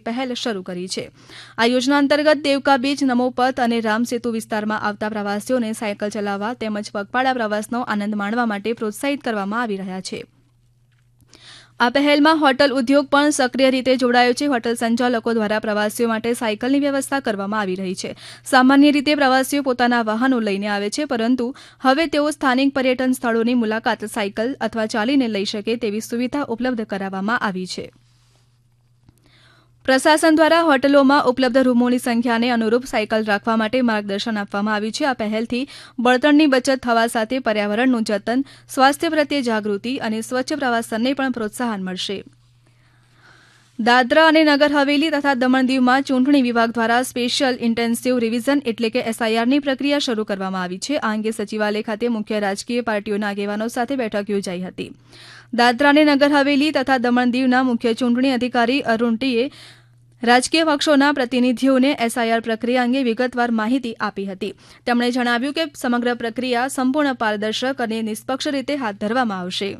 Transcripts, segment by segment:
પહેલ શરૂ કરી છે. આ યોજના અંતર્ગત દેવકા બીચ, નમોપથ અને રામસેતુ વિસ્તારમાં આવતા પ્રવાસીઓને સાયકલ ચલાવવા તેમજ પગપાળા પ્રવાસનો આનંદ માણવા માટે પ્રોત્સાહિત કરવામાં આવી રહ્યા છે. આ પહેલમાં હોટલ ઉદ્યોગ પણ સક્રિય રીતે જોડાયો છે. હોટલ સંચાલકો દ્વારા પ્રવાસીઓ માટે સાયકલની વ્યવસ્થા કરવામાં આવી રહી છે. સામાન્ય રીતે પ્રવાસીઓ પોતાના વાહનો લઈને આવે છે, પરંતુ હવે તેઓ સ્થાનિક પર્યટન સ્થળોની મુલાકાત સાયકલ અથવા ચાલીને લઈ શકે તેવી સુવિધા ઉપલબ્ધ કરાવવામાં આવી છે. પ્રશાસન દ્વારા હોટલોમાં ઉપલબ્ધ રૂમોની સંખ્યાને અનુરૂપ સાયકલ રાખવા માટે માર્ગદર્શન આપવામાં આવ્યું છે. આ પહેલથી બળતણની બચત થવા સાથે પર્યાવરણનું જતન, સ્વાસ્થ્ય પ્રત્યે જાગૃતિ અને સ્વચ્છ પ્રવાસનને પણ પ્રોત્સાહન મળશે. દાદરા અને નગર હવેલી તથા દમણ દીવમાં ચૂંટણી વિભાગ દ્વારા સ્પેશિયલ ઇન્ટેન્સિવ રિવિઝન એટલે કે SIRની પ્રક્રિયા શરૂ કરવામાં આવી છે. આ અંગે સચિવાલય ખાતે મુખ્ય રાજકીય પાર્ટીઓના આગેવાનો સાથે બેઠક યોજાઈ હતી. દાદરા અને નગર હવેલી તથા દમણ દીવના મુખ્ય ચૂંટણી અધિકારી અરુણ ટીએ રાજકીય પક્ષોના પ્રતિનિધિઓને SIR પ્રક્રિયા અંગે વિગતવાર માહિતી આપી હતી. તેમણે જણાવ્યું કે સમગ્ર પ્રક્રિયા સંપૂર્ણ પારદર્શક અને નિષ્પક્ષ રીતે હાથ ધરવામાં આવશે.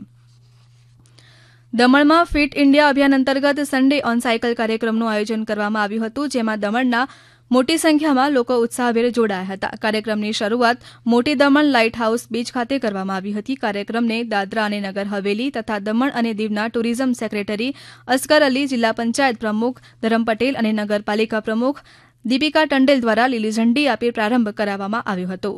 દમણમાં ફિટ ઇન્ડિયા અભિયાન અંતર્ગત સન્ડે ઓન સાયકલ કાર્યક્રમનું આયોજન કરવામાં આવ્યું હતું, જેમાં દમણના મોટી સંખ્યામાં લોકો ઉત્સાહભેર જોડાયા હતા. કાર્યક્રમની શરૂઆત મોટી દમણ લાઇટ હાઉસ બીચ ખાતે કરવામાં આવી હતી. કાર્યક્રમને દાદરા અને નગર હવેલી તથા દમણ અને દીવના ટુરિઝમ સેક્રેટરી અસ્કર અલી, જિલ્લા પંચાયત પ્રમુખ ધરમ પટેલ અને નગરપાલિકા પ્રમુખ દીપિકા ટંડેલ દ્વારા લીલી ઝંડી આપી પ્રારંભ કરાવવામાં આવ્યો હતો.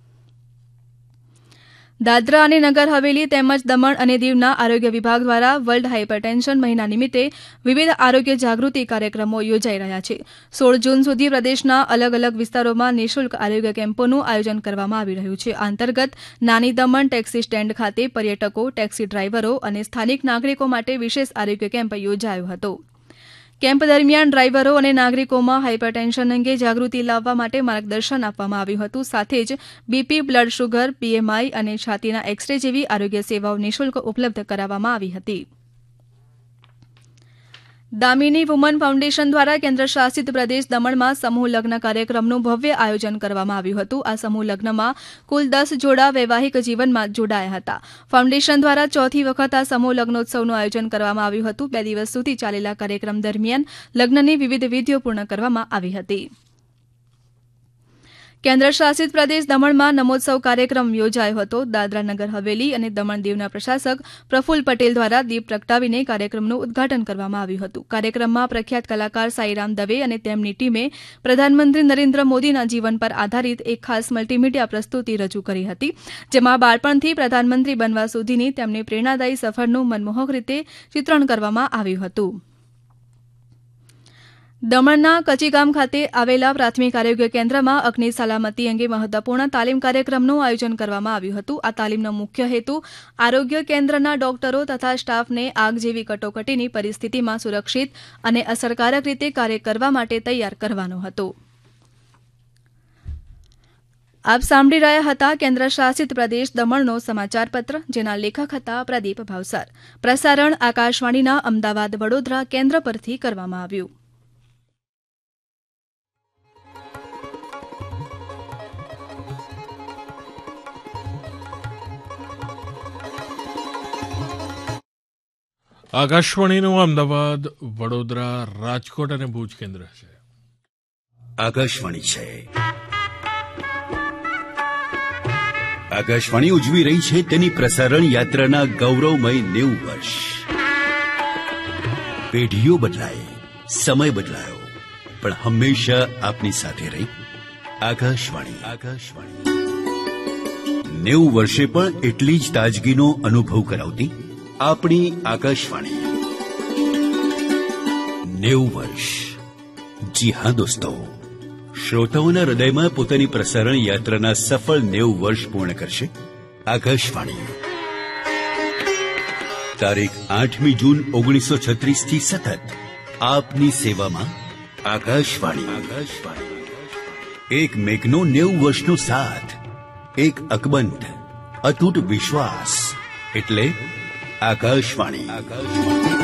દાદરા અને નગર હવેલી તેમજ દમણ અને દીવના આરોગ્ય વિભાગ દ્વારા વર્લ્ડ હાઇપરટેન્શન મહિના નિમિત્તે વિવિધ આરોગ્ય જાગૃતિ કાર્યક્રમો યોજાઈ રહ્યા છે. 16 જૂન સુધી પ્રદેશના અલગ અલગ વિસ્તારોમાં નિઃશુલ્ક આરોગ્ય કેમ્પોનું આયોજન કરવામાં આવી રહ્યું છે. આ અંતર્ગત નાની દમણ ટેક્સી સ્ટેન્ડ ખાતે પર્યટકો, ટેક્સી ડ્રાઈવરો અને સ્થાનિક નાગરિકો માટે વિશેષ આરોગ્ય કેમ્પ યોજાયો હતો. કેમ્પ દરમિયાન ડ્રાઈવરો અને નાગરિકોમાં હાઇપરટેન્શન અંગે જાગૃતિ લાવવા માટે માર્ગદર્શન આપવામાં આવ્યું હતું. સાથે જ BP, બ્લડ શુગર, PMI અને છાતીના એક્સ-રે જેવી આરોગ્ય સેવાઓ નિઃશુલ્ક ઉપલબ્ધ કરાવવામાં આવી હતી. દામિની વુમન ફાઉન્ડેશન દ્વારા કેન્દ્ર શાસિત પ્રદેશ દમણમાં સમૂહ લગ્ન કાર્યક્રમનું ભવ્ય આયોજન કરવામાં આવ્યું હતું. આ સમૂહ લગ્નમાં કુલ 10 જોડા વૈવાહિક જીવનમાં જોડાયા હતા. ફાઉન્ડેશન દ્વારા ચોથી વખત આ સમૂહ લગ્નોત્સવનું આયોજન કરવામાં આવ્યું હતું. 2 દિવસ સુધી ચાલેલા કાર્યક્રમ દરમિયાન લગ્નની વિવિધ વિધિઓ પૂર્ણ કરવામાં આવી હતી. કેન્દ્ર શાસિત પ્રદેશ દમણમાં નમોત્સવ કાર્યક્રમ યોજાયો હતો. દાદરા નગર હવેલી અને દમણ દીવના પ્રશાસક પ્રફુલ્લ પટેલ દ્વારા દીપ પ્રગટાવીને કાર્યક્રમનું ઉદ્ઘાટન કરવામાં આવ્યું હતું. કાર્યક્રમમાં પ્રખ્યાત કલાકાર સાઈરામ દવે અને તેમની ટીમે પ્રધાનમંત્રી નરેન્દ્ર મોદીના જીવન પર આધારિત એક ખાસ મલ્ટીમીડિયા પ્રસ્તુતિ રજૂ કરી હતી, જેમાં બાળપણથી પ્રધાનમંત્રી બનવા સુધીની તેમની પ્રેરણાદાયી સફરનું મનમોહક રીતે ચિત્રણ કરવામાં આવ્યું હતું. દમણના કચીગામ ખાતે આવેલા પ્રાથમિક આરોગ્ય કેન્દ્રમાં અગ્નિ સલામતી અંગે મહત્વપૂર્ણ તાલીમ કાર્યક્રમનું આયોજન કરવામાં આવ્યું હતું. આ તાલીમનો મુખ્ય હેતુ આરોગ્ય કેન્દ્રના ડોક્ટરો તથા સ્ટાફને આગ જેવી કટોકટીની પરિસ્થિતિમાં સુરક્ષિત અને અસરકારક રીતે કાર્ય કરવા માટે તૈયાર કરવાનો હતો. આપ સાંભળી રહ્યા હતા કેન્દ્ર શાસિત પ્રદેશ દમણનો સમાચાર પત્ર, જેના લેખક હતા પ્રદીપ ભાવસાર. પ્રસારણ આકાશવાણીના અમદાવાદ, વડોદરા કેન્દ્ર પરથી કરવામાં આવ્યું. આકાશવાણીનું અમદાવાદ, વડોદરા, રાજકોટ અને ભુજ કેન્દ્ર છે. આકાશવાણી છે. આકાશવાણી ઉજવી રહી છે તેની પ્રસારણ યાત્રાના ગૌરવમય 90 વર્ષ. પેઢીઓ બદલાય, સમય બદલાયો, પણ હંમેશા આપની સાથે રહી આકાશવાણી. 90 વર્ષે પણ એટલી જ તાજગીનો અનુભવ કરાવતી આપણી આકાશવાણી. 90 વર્ષ. જી હા દોસ્તો, શ્રોતાઓના હૃદયમાં પોતાની પ્રસારણ યાત્રાના સફળ 90 વર્ષ પૂર્ણ કરશે આકાશવાણી. તારીખ 8મી જૂન 1936 થી સતત આપની સેવામાં આકાશવાણી. એક મેઘનો 90 વર્ષનો સાથ, એક અકબંધ અતૂટ વિશ્વાસ, એટલે આકાશવાણી.